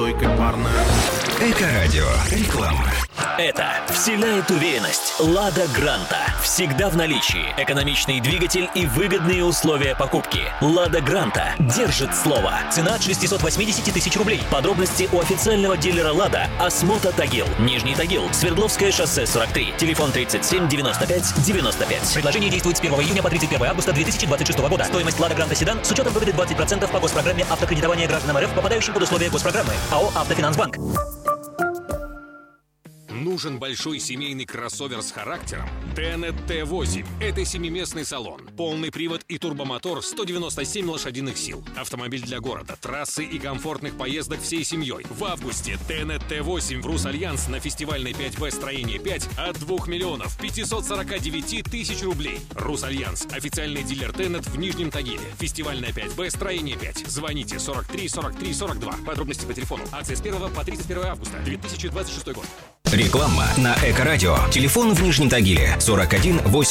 стойкой парной. Эко-радио. Реклама. Это вселяет уверенность. «Лада Гранта». Всегда в наличии. Экономичный двигатель и выгодные условия покупки. «Лада Гранта» держит слово. Цена от 680 тысяч рублей. Подробности у официального дилера «Лада» Осмота Тагил. Нижний Тагил. Свердловское шоссе 43. Телефон 37 95 95. Предложение действует с 1 июня по 31 августа 2026 года. Стоимость «Лада Гранта» седан с учетом выгоды 20% по госпрограмме автокредитования гражданам РФ, попадающим под условия госпрограммы. АО «Автофинансбанк». Нужен большой семейный кроссовер с характером? Tenet T8. Это семиместный салон. Полный привод и турбомотор 197 лошадиных сил. Автомобиль для города, трассы и комфортных поездок всей семьей. В августе Tenet T8 в Русальянс на фестивальной 5Б строение 5 от 2 миллионов 549 тысяч рублей. Русальянс. Официальный дилер Tenet в Нижнем Тагиле. Фестивальная 5Б строение 5. Звоните 43 43 42. Подробности по телефону. Акция с 1 по 31 августа 2026 год. Реклама на Эко-радио. Телефон в Нижнем Тагиле 41 8.